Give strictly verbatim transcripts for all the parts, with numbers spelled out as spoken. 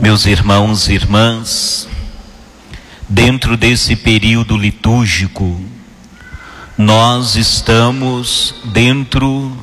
Meus irmãos e irmãs, dentro desse período litúrgico, nós estamos dentro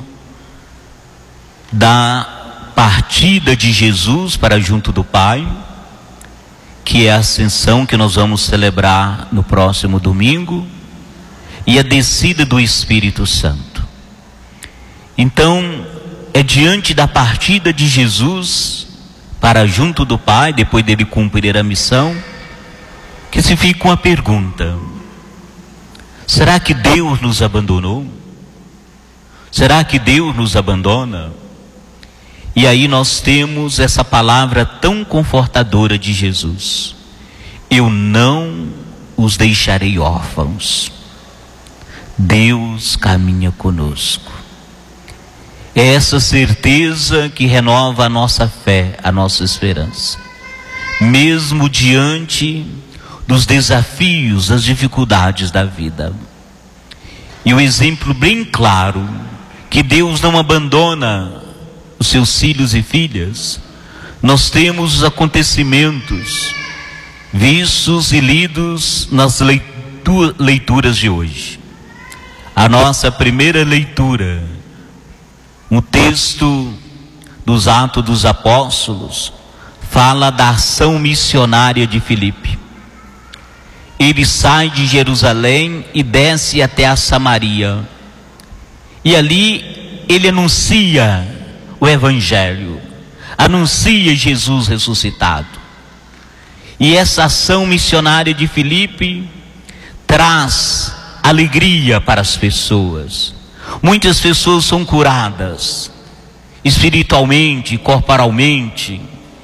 da partida de Jesus para junto do Pai, que é a ascensão que nós vamos celebrar no próximo domingo, e a descida do Espírito Santo. Então, é diante da partida de Jesus para junto do Pai, depois dele cumprir a missão, que se fica uma pergunta: será que Deus nos abandonou? Será que Deus nos abandona? E aí nós temos essa palavra tão confortadora de Jesus: eu não os deixarei órfãos. Deus caminha conosco. É essa certeza que renova a nossa fé, a nossa esperança. Mesmo diante dos desafios, das dificuldades da vida. E o exemplo bem claro, que Deus não abandona os seus filhos e filhas, nós temos os acontecimentos vistos e lidos nas leitu- leituras de hoje. A nossa primeira leitura, um texto dos Atos dos Apóstolos, fala da ação missionária de Filipe. Ele sai de Jerusalém e desce até a Samaria. E ali ele anuncia o Evangelho, anuncia Jesus ressuscitado. E essa ação missionária de Filipe traz alegria para as pessoas. Muitas pessoas são curadas espiritualmente, corporalmente,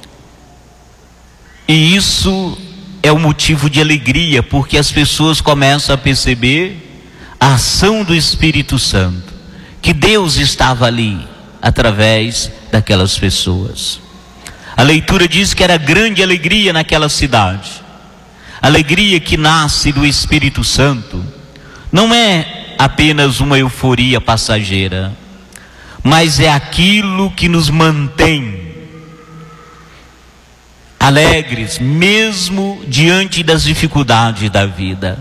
e isso é um motivo de alegria, porque as pessoas começam a perceber a ação do Espírito Santo, que Deus estava ali através daquelas pessoas. A leitura diz que era grande alegria naquela cidade. Alegria que nasce do Espírito Santo não é apenas uma euforia passageira, mas é aquilo que nos mantém alegres, mesmo diante das dificuldades da vida.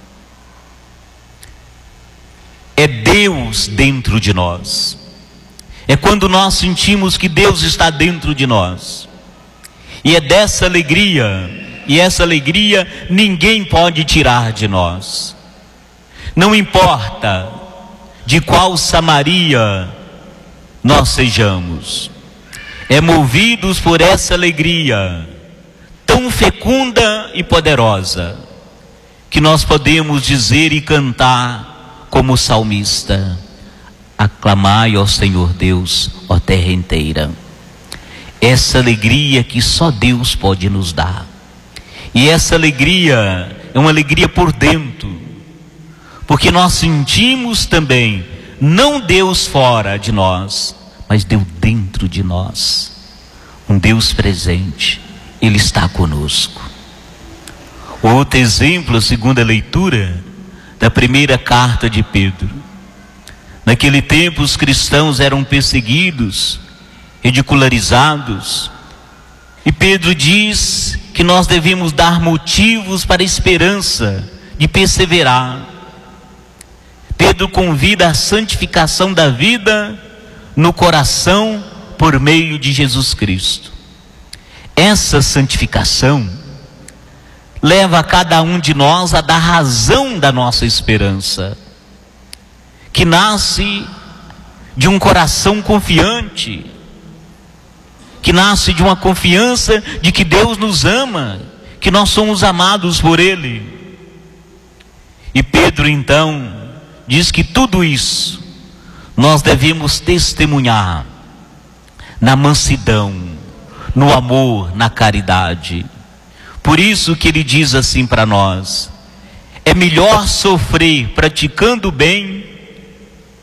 É Deus dentro de nós. É quando nós sentimos que Deus está dentro de nós. E é dessa alegria, e essa alegria ninguém pode tirar de nós. Não importa de qual Samaria nós sejamos, é movidos por essa alegria tão fecunda e poderosa, que nós podemos dizer e cantar como o salmista: aclamai ao Senhor Deus, ó terra inteira. Essa alegria que só Deus pode nos dar. E essa alegria é uma alegria por dentro, porque nós sentimos também, não Deus fora de nós, mas Deus dentro de nós. Um Deus presente, Ele está conosco. Outro exemplo, a segunda leitura da primeira carta de Pedro. Naquele tempo os cristãos eram perseguidos, ridicularizados, e Pedro diz que nós devemos dar motivos para a esperança de perseverar. Pedro convida a santificação da vida no coração por meio de Jesus Cristo. Essa santificação leva a cada um de nós a dar razão da nossa esperança, que nasce de um coração confiante, que nasce de uma confiança de que Deus nos ama, que nós somos amados por Ele. E Pedro então diz que tudo isso nós devemos testemunhar na mansidão, no amor, na caridade. Por isso que ele diz assim para nós: é melhor sofrer praticando o bem